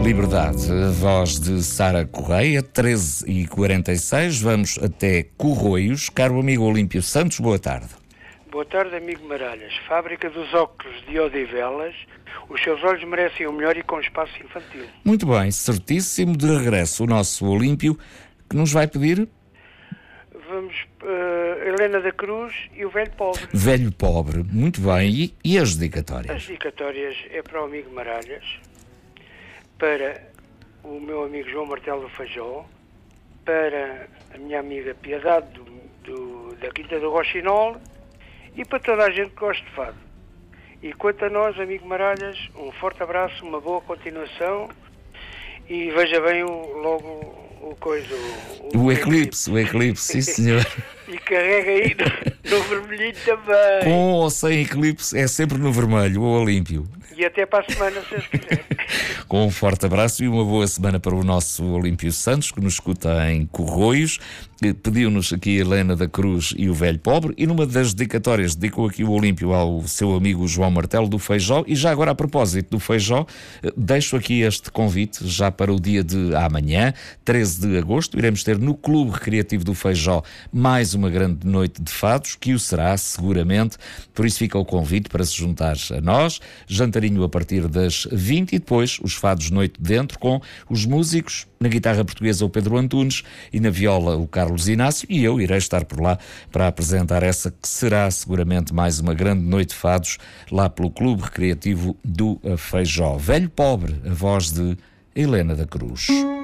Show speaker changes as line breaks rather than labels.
Liberdade, a voz de Sara Correia, 13h46, vamos até Corroios. Caro amigo Olímpio Santos, boa tarde.
Boa tarde, amigo Maralhas. Fábrica dos óculos de Odivelas. Os seus olhos merecem o melhor e com espaço infantil.
Muito bem, certíssimo. De regresso o nosso Olímpio, que nos vai pedir?
Vamos, Helena da Cruz e o Velho Pobre.
Velho Pobre, muito bem. E as dedicatórias?
As dedicatórias é para o amigo Maralhas, para o meu amigo João Martelo do Feijó, para a minha amiga Piedade da Quinta do Rochinol e para toda a gente que gosta de fado. E quanto a nós, amigo Maralhas, um forte abraço, uma boa continuação e veja bem logo o eclipse,
sim senhor.
E carrega aí no vermelhinho também.
Com ou sem eclipse, é sempre no vermelho, o Olímpio.
E até para a semana, se Deus quiser.
Com um forte abraço e uma boa semana para o nosso Olímpio Santos, que nos escuta em Corroios. Pediu-nos aqui a Helena da Cruz e o Velho Pobre, e numa das dedicatórias dedicou aqui o Olímpio ao seu amigo João Martelo do Feijó. E já agora, a propósito do Feijó, deixo aqui este convite já para o dia de amanhã, 13 de agosto. Iremos ter no Clube Recreativo do Feijó mais uma grande noite de fados, que o será seguramente, por isso fica o convite para se juntar a nós. Jantarinho a partir das 20 e depois os fados noite dentro, com os músicos, na guitarra portuguesa o Pedro Antunes e na viola o Carlos Inácio, e eu irei estar por lá para apresentar essa que será seguramente mais uma grande noite de fados lá pelo Clube Recreativo do Feijó. Velho Pobre, a voz de Helena da Cruz.